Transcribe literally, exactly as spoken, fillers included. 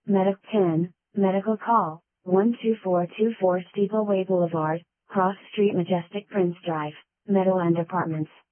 Medic ten, Medical Call, one two four two four Steepleway Boulevard, Cross Street Majestic Prince Drive, Meadowland Apartments.